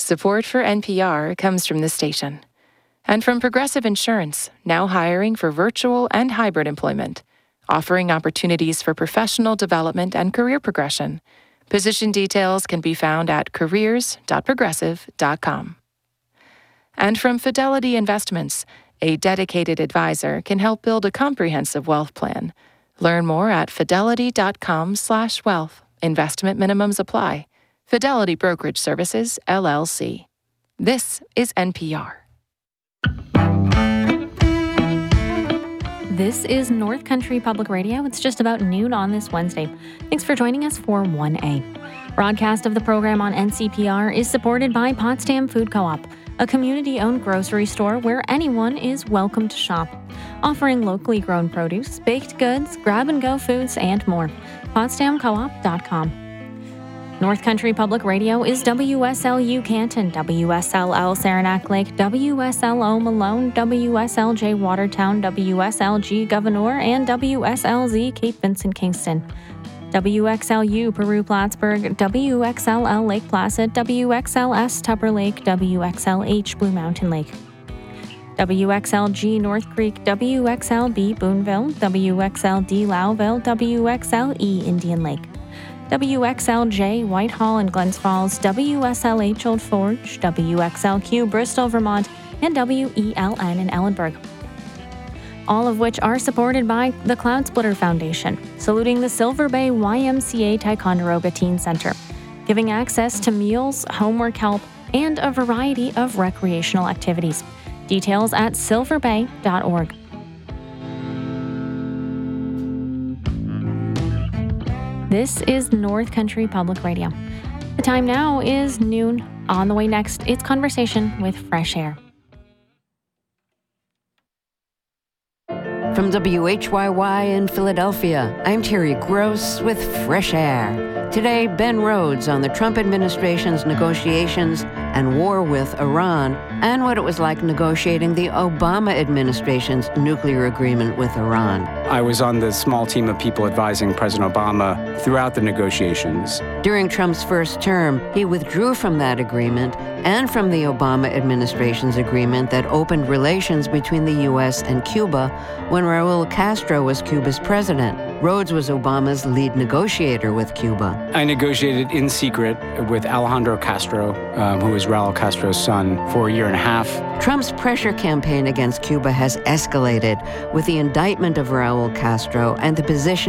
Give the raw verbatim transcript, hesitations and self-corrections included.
Support for N P R comes from the station. And from Progressive Insurance, now hiring for virtual and hybrid employment, offering opportunities for professional development and career progression. Position details can be found at careers dot progressive dot com. And from Fidelity Investments, a dedicated advisor can help build a comprehensive wealth plan. Learn more at fidelity dot com slash wealth. Investment minimums apply. Fidelity Brokerage Services, L L C. This is N P R. This is North Country Public Radio. It's just about noon on this Wednesday. Thanks for joining us for one A. Broadcast of the program on N C P R is supported by Potsdam Food Co-op, a community-owned grocery store where anyone is welcome to shop, offering locally grown produce, baked goods, grab-and-go foods, and more. potsdam co op dot com. North Country Public Radio is W S L U Canton, W S L L Saranac Lake, W S L O Malone, W S L J Watertown, W S L G Gouverneur, and W S L Z Cape Vincent Kingston. W X L U Peru Plattsburgh, W X L L Lake Placid, W X L S Tupper Lake, W X L H Blue Mountain Lake. W X L G North Creek, W X L B Boonville, W X L D Lowville, W X L E Indian Lake. W X L J Whitehall and Glens Falls, W S L H Old Forge, W X L Q Bristol, Vermont, and W E L N in Ellenburg. All of which are supported by the Cloud Splitter Foundation, saluting the Silver Bay Y M C A Ticonderoga Teen Center, giving access to meals, homework help, and a variety of recreational activities. Details at silver bay dot org. This is North Country Public Radio. The time now is noon. On the way next, it's Conversation with Fresh Air. From W H Y Y in Philadelphia, I'm Terry Gross with Fresh Air. Today, Ben Rhodes on the Trump administration's negotiations and war with Iran, and what it was like negotiating the Obama administration's nuclear agreement with Iran. I was on the small team of people advising President Obama throughout the negotiations. During Trump's first term, he withdrew from that agreement and from the Obama administration's agreement that opened relations between the U S and Cuba when Raul Castro was Cuba's president. Rhodes was Obama's lead negotiator with Cuba. I negotiated in secret with Alejandro Castro, um, who is Raul Castro's son, for a year and a half. Trump's pressure campaign against Cuba has escalated with the indictment of Raul Castro and the position